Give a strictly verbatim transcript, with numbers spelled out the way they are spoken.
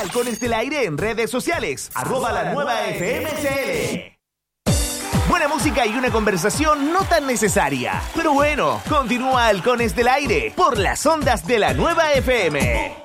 Halcones del Aire en redes sociales. Arroba la nueva F M C L. Buena música y una conversación no tan necesaria. Pero bueno, continúa Halcones del Aire por las ondas de la nueva F M.